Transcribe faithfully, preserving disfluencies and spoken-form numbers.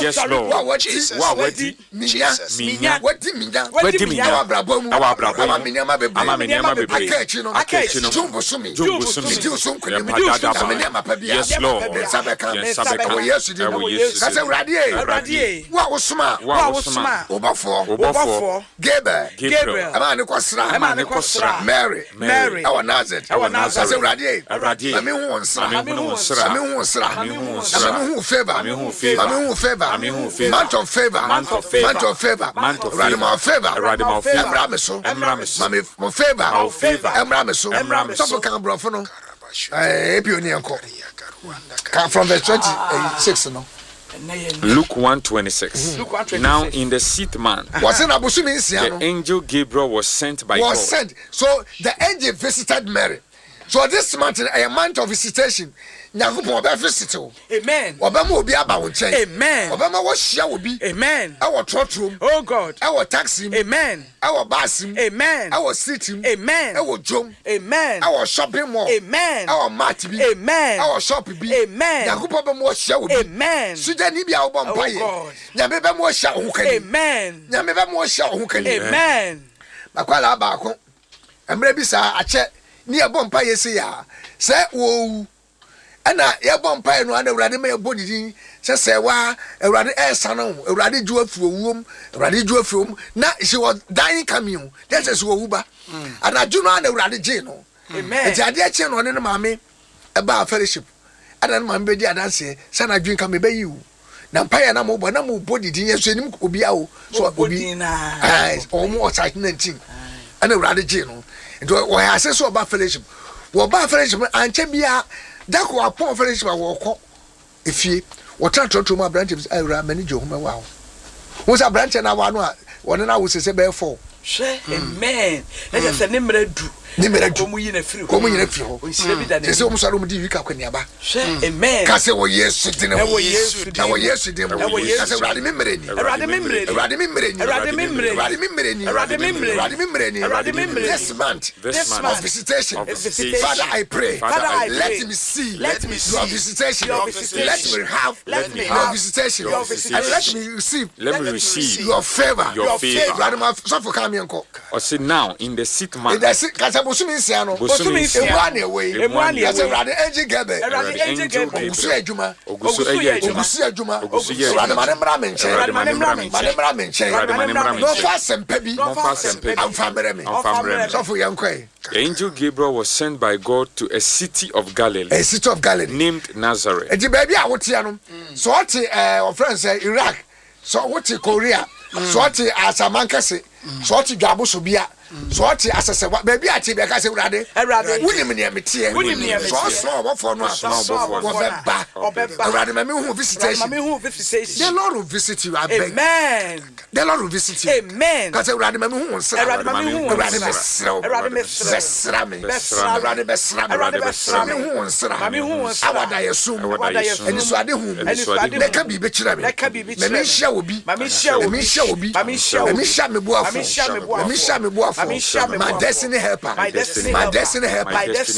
Yes, Lord. What Jesus. What Jesus. Minya. What Minya. What Minya. Our Brabom. Our Brabom. Our Minyama baby. Our Minyama baby. Akechino. Akechino. Jumbo Sumi. Jumbo Sumi. Midu Sunku. Minyama baby. Yes, Lord. Sabeka. Yes, Sabeka. Yes, you did. That's a radier. Radier. What was smart? What was smart? Obafo. Obafo. Gabriel. Gabriel. Amani Kwasra. Amani Kwasra. Mary. Mary. Our Nazareth. Our Nazareth. That's a radier. Radier. Ami hu onsra. Ami hu onsra. Ami hu onsra. Ami hu onsra. Ami hu favor. Ami hu favor. Ami hu favor. Ami hu favor. Mount of favor. Mount of favor. Mount of favor. Mount of favor. Radimal favor. Radimal favor. Emra meso. Emra meso. Mami mo favor. Mo favor. Emra meso. Emra meso. So kan bro no. Eh epi oni enko. Come from verse twenty-six no. Luke one twenty-six. Luke one twenty-six. Now in the seat man, the angel Gabriel was sent by was God. sent. So the angel visited Mary. So this month, a month of visitation. Nyankopon oba visit o. Amen. Oba ma obi aba wo nchen. Amen. Oba ma wo hia obi. Amen. E wo trotrom. Oh God. E wo taxi. Amen. E wo bus. Amen. E wo city. Amen. E wo jom. Amen. E wo shopping mall. Amen. E wo mart bi. Amen. E wo shop bi. Amen. Nyankopon ba ma wo hia obi. Amen. Suja ni bia wo bom paye. Nyame ba ma wo hia wo kani. Amen. Nyame ba ma wo hia wo kani. Amen. Bakwala ba ko. Emre bi sa ache ni e bom paye se ya. Se wo ana ye bom paye no ana urade ma ye bodidi se se wa urade e sana ho urade ju afu owum urade ju afu na she was dying coming that is wo uba ana ju no ana urade je no amen e ade ache no ne maame e ba fellowship ana no maame be di adanse se na ju nka me be yiwu na paye na mo bo na mo bodidi ye so enim obi a wo so obi ai o mo site nineteen ana urade je no ento wo ya se so ba fellowship wo ba fellowship anche bia dako apon fellowship a wo ko efie wo trantrotro ma branch bi awura manager ho ma wa wo sa branch na wa no a wona na wo sese be four she amen na je se ne mradu ni mradu komu yi na firi komu yi na firi ho nsire bi da ne sese wo so ro di wika kwani aba she amen ka se wo yesu din wo yesu din wo yesu din wo ka se urade memreni urade memreni urade memreni urade memreni urade memreni urade memreni urade memreni urade memreni this month this month of visitation Father I pray let me see let me see your visitation let me have let me your visitation and let me receive let me receive your favor your favor urade ma so for come yanko or say now in the seat man the seat ka bosumi nsia no bosumi nsia emu na ewe emu na ewe ase urade angel gebe urade angel gebe ogusu adwuma ogusu adwuma ogusu adwuma ogusu urade mane mra menche urade mane mra menche mane mra menche urade mane mra menche no fa sempa bi no fa sempa bi amfa mere me amfa mere me so for yanko the angel Gabriel was sent by God to a city of Galilee a city of Galilee named Nazareth e di baby a wotia no so what eh of friends Iraq so what Korea so what Asamankase so what Dwabo so bia so what asese baby a ti be ka se urade wunim ne metie so so obofo no so obeba urade ma me hu visitation ma me hu visitation the Lord will visit you I beg amen the Lord will visit you amen ka se urade ma me hu nsra urade ma me hu urade besra urade besra besra me besra urade besra urade besra me hu nsra ma me hu nsra awada yesu awada yesu eni so ade hu eni so ade ne ka bi be kira me ne ka bi be me kira me hia obi ma me hia obi me hia obi ma me hia obi me hia me boafo ma me hia me boafo me hia me boafo ma me hia me my boafo destiny helper my destiny my helper destiny helper my destiny